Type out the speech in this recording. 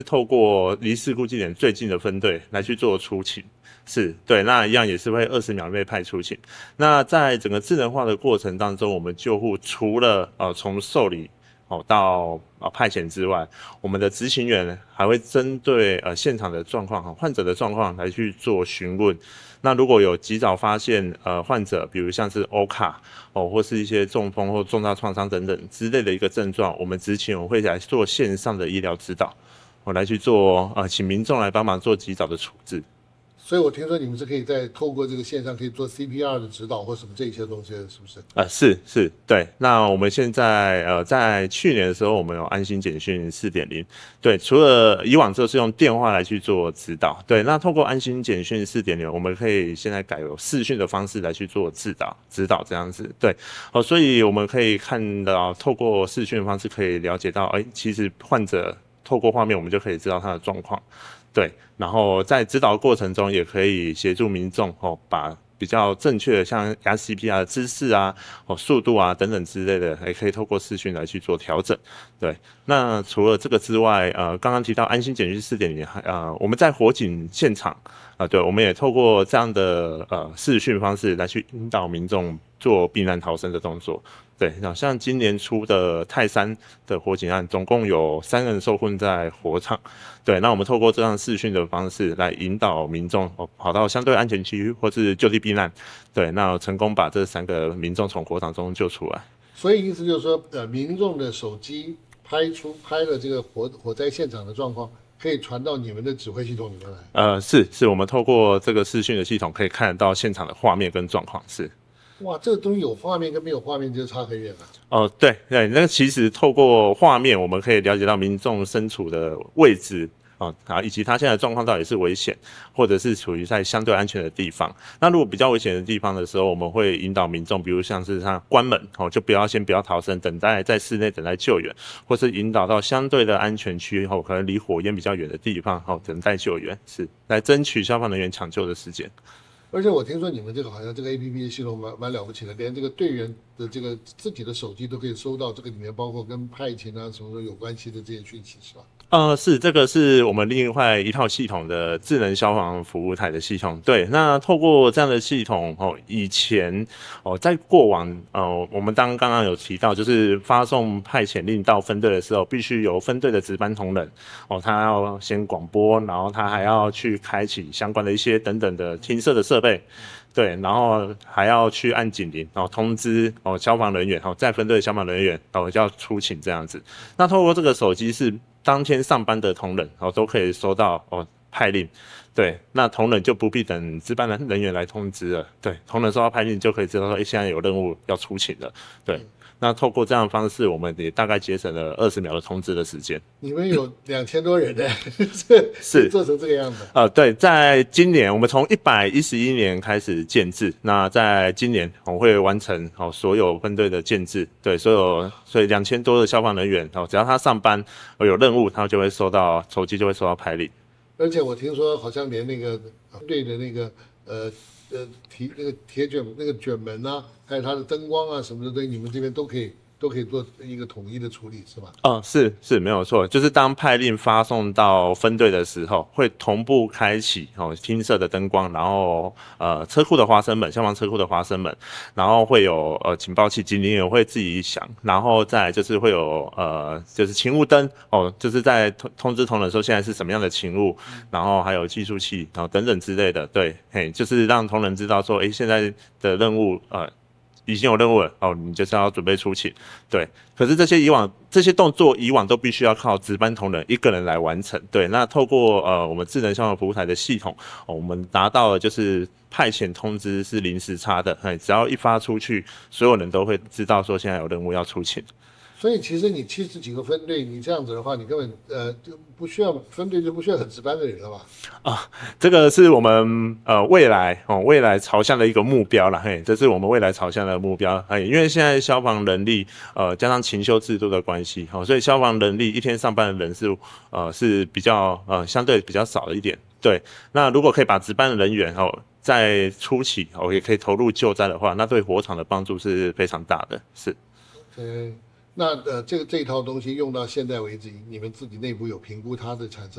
透过离事故地点最近的分队来去做出勤，是对，那一样也是会20秒内派出勤。那在整个智能化的过程当中，我们救护除了从受理到派遣之外，我们的执行员还会针对现场的状况患者的状况来去做询问。那如果有及早发现患者，比如像是欧卡或是一些中风或重大创伤等等之类的一个症状，我们执勤员会来做线上的医疗指导，来去做请民众来帮忙做及早的处置。 所以我听说你们是可以透过这个线上可以做 CPR 的指导或什么这些东西的，是不是？ 是，对。那我们现在在去年的时候，我们有安心简讯4.0，对，除了以往就是用电话来去做指导，对，那透过安心简讯4.0，我们可以现在改由视讯的方式来去做指导这样子，对，所以我们可以看到透过视讯的方式可以了解到，其实患者透过画面我们就可以知道他的状况。对，然后在指导过程中也可以协助民众把比较正确的像压 CPR 的姿势啊、速度啊等等之类的，也可以透过视讯来去做调整。对，那除了这个之外，刚刚提到安心简讯4.0，我们在火警现场对，我们也透过这样的视讯方式来去引导民众做避难逃生的动作。对，像今年初的泰山的火警案，总共有3人受困在火场。对，那我们透过这样视讯的方式来引导民众跑到相对安全区域或是就地避难。对，那成功把这3个民众从火场中救出来。 所以意思就是说，民众的手机拍了这个火灾现场的状况，可以传到你们的指挥系统里面来。 是，我们透过这个视讯的系统可以看得到现场的画面跟状况。是。 哇，这个东西有画面跟没有画面就差很远了。 对，那其实透过画面，我们可以了解到民众身处的位置以及他现在的状况到底是危险，或者是处于在相对安全的地方。那如果比较危险的地方的时候，我们会引导民众，比如像是他关门就先不要逃生，等待在室内等待救援，或是引导到相对的安全区可能离火焰比较远的地方等待救援，是来争取消防人员抢救的时间。 而且我听说你们这个好像这个 APP 系统蛮了不起的，连这个队员的这个自己的手机都可以收到这个里面包括跟派遣啊什么有关系的这些讯息，是吧？ 是，这个是我们另外一套系统的智能消防服务台的系统。对，那透过这样的系统以前在过往我们刚刚有提到，就是发送派遣令到分队的时候，必须由分队的值班同仁他要先广播，然后他还要去开启相关的一些等等的听摄的设备。对，然后还要去按警铃，通知消防人员在分队的消防人员要出勤这样子。那透过这个手机是当天上班的同仁都可以收到派令。对，那同仁就不必等值班人员来通知了。对，同仁收到派令就可以知道说，现在有任务要出勤了。对。那透过这样的方式，我们也大概节省了20秒的通知的时间。 你们有2000多人呢， 是做成这个样子。 对，在今年我们从111年开始建制，那在今年我会完成所有分队的建制。对，所以2000多的消防人员只要他上班有任务，他就会收到手机就会收到派令。 而且我听说好像连那个队的那个那个铁卷那个卷门啊，还有它的灯光啊什么的，对你们这边都可以做一个统一的处理，是吧？ 是没有错，就是当派令发送到分队的时候，会同步开启听摄的灯光，然后车库的花生门，消防车库的花生门，然后会有警报器，警铃也会自己响，然后再来就是会有就是勤务灯就是在通知同仁说现在是什么样的勤务，然后还有计数器，然后等等之类的，对，就是让同仁知道说，现在的任务已经有任务了你就是要准备出勤。对，可是这些动作以往都必须要靠值班同仁一个人来完成。对，那透过我们智能消防服务台的系统我们达到了就是派遣通知是零时差的，只要一发出去，所有人都会知道说现在有任务要出勤。 所以其实你70几个分队，你这样子的话，你根本就不需要分队，就不需要很值班的人了吧？ 这个是我们未来朝向的一个目标啦，这是我们未来朝向的目标。因为现在消防人力加上勤休制度的关系所以消防人力一天上班的人数是比较相对比较少的一点。对，那如果可以把值班的人员在初期也可以投入救灾的话，那对火场的帮助是非常大的。是。 那这一套东西用到现在为止，你们自己内部有评估它的产生